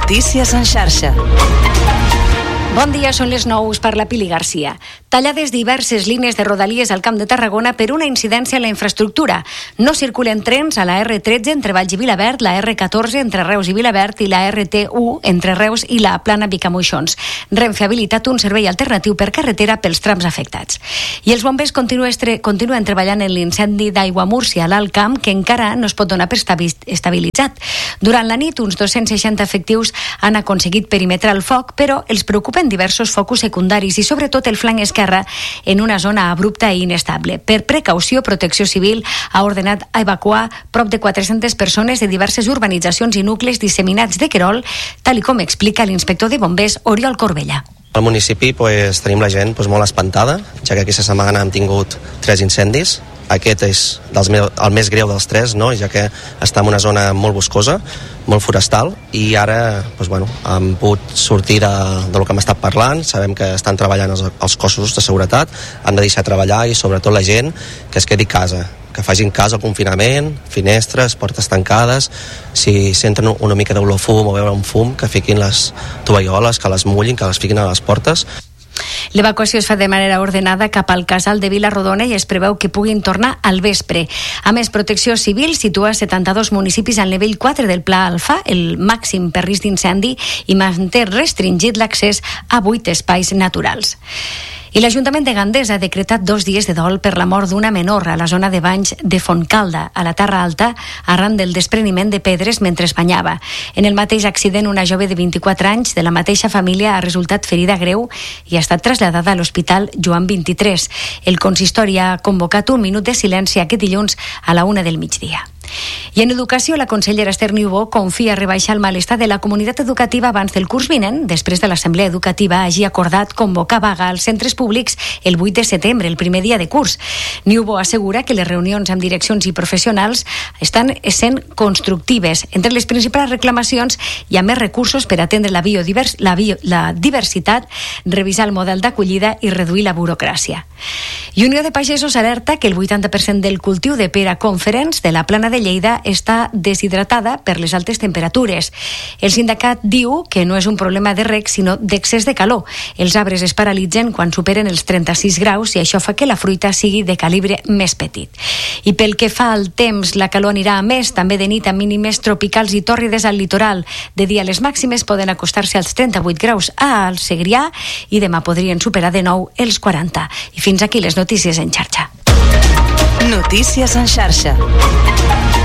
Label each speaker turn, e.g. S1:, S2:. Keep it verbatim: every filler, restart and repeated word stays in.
S1: Notícies en xarxa.
S2: Bon dia, són les nou, us parla Pili Garcia. Tallades diverses línies de rodalies al Camp de Tarragona per una incidència en la infraestructura. No circulen trens a la erre tretze entre Valls i Vilaverd, la erre catorze entre Reus i Vilaverd i la erre te u entre Reus i la Plana Vicamoixons. Renfe ha habilitat un servei alternatiu per carretera pels trams afectats. I els bombers continuen treballant en l'incendi d'Aigua Múrcia a l'Alt Camp, que encara no es pot donar per estabilitzat. Durant la nit, uns dos-cents seixanta efectius han aconseguit perimetrar el foc, però els preocupen diversos focus secundaris i sobretot el flanc esquerre en una zona abrupta i inestable. Per precaució, Protecció Civil ha ordenat evacuar prop de quatre-centes persones de diverses urbanitzacions i nuclis disseminats de Querol, tal i com explica l'inspector de bombers Oriol Corbella.
S3: Al municipi pues, tenim la gent pues, molt espantada, ja que aquesta setmana hem tingut tres incendis. Aquest és dels me- el més greu dels tres, no? Ja que està en una zona molt boscosa, molt forestal, i ara pues, bueno, hem pogut sortir de, de lo que hem estat parlant. Sabem que estan treballant els, els cossos de seguretat, han de deixar treballar, i sobretot la gent que es quedi a casa, que facin cas al confinament, finestres, portes tancades. Si senten una mica d'olor fum o veure un fum, que fiquin les tovalloles, que les mullin, que les fiquin a les portes.
S2: L'evacuació es fa de manera ordenada cap al casal de Vila-rodona i es preveu que puguin tornar al vespre. A més, Protecció Civil situa setanta-dos municipis al nivell quatre del Pla Alfa, el màxim per risc d'incendi, i manté restringit l'accés a vuit espais naturals. I l'Ajuntament de Gandés ha decretat dos dies de dol per la mort d'una menor a la zona de banys de Fontcalda, a la Terra Alta, arran del despreniment de pedres mentre es banyava. En el mateix accident, una jove de vint-i-quatre anys de la mateixa família ha resultat ferida greu i ha estat traslladada a l'Hospital Joan vint-i-tres. El consistori ha convocat un minut de silenci aquest dilluns a la una del migdia. I en educació, la consellera Esther Niubó confia rebaixar el malestar de la comunitat educativa abans del curs vinent, després de l'Assemblea Educativa hagi acordat convocar vaga als centres públics el vuit de setembre, el primer dia de curs. Niubó assegura que les reunions amb direccions i professionals estan sent constructives. Entre les principals reclamacions hi ha més recursos per atendre la, biodivers, la, bio, la diversitat, revisar el model d'acollida i reduir la burocràcia. I Unió de Pagesos alerta que el vuitanta per cent del cultiu de pera conferents de la Plana de Lleida està deshidratada per les altes temperatures. El sindicat diu que no és un problema de reg, sinó d'excés de calor. Els arbres es paralitzen quan superen els trenta-sis graus i això fa que la fruita sigui de calibre més petit. I pel que fa al temps, la calor anirà a més, també de nit, a mínimes tropicals i tòrrides al litoral. De dia les màximes poden acostar-se als trenta-vuit graus al Segrià i demà podrien superar de nou els quaranta. I fins aquí les notícies en xarxa.
S1: Notícies en xarxa.